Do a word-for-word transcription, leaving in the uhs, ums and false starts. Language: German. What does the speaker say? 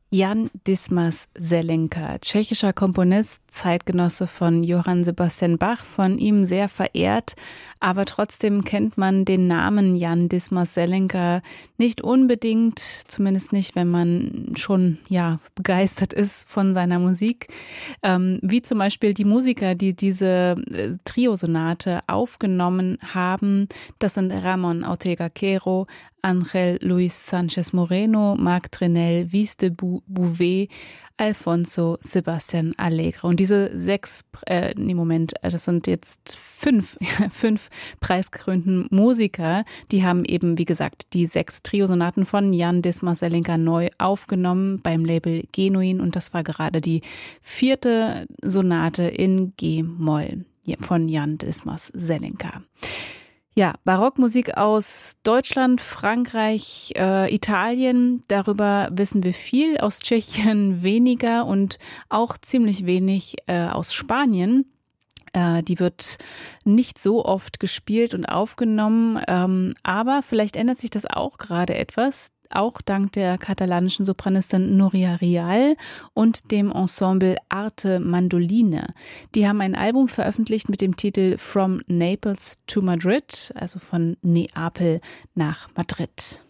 Jan Dismas Zelenka, tschechischer Komponist, Zeitgenosse von Johann Sebastian Bach, von ihm sehr verehrt, aber trotzdem kennt man den Namen Jan Dismas Zelenka nicht unbedingt, zumindest nicht, wenn man schon ja begeistert ist von seiner Musik, ähm, wie zum Beispiel die Musiker, die diese äh, Triosonate aufgenommen haben. Das sind Ramón Ortega Caro, Ángel Luis Sánchez Moreno, Marc Trenel, Vis de Bouvet, Alfonso Sebastián Alegre. Und diese sechs, äh, nee, Moment, das sind jetzt fünf, fünf preisgekrönten Musiker, die haben eben, wie gesagt, die sechs Triosonaten von Jan Dismas Zelenka neu aufgenommen beim Label Genuin. Und das war gerade die vierte Sonate in G-Moll von Jan Dismas Zelenka. Ja, Barockmusik aus Deutschland, Frankreich, äh, Italien, darüber wissen wir viel, aus Tschechien weniger und auch ziemlich wenig äh, aus Spanien. Äh, die wird nicht so oft gespielt und aufgenommen, ähm, aber vielleicht ändert sich das auch gerade etwas. Auch dank der katalanischen Sopranistin Núria Rial und dem Ensemble Arte Mandoline. Die haben ein Album veröffentlicht mit dem Titel From Naples to Madrid, also von Neapel nach Madrid.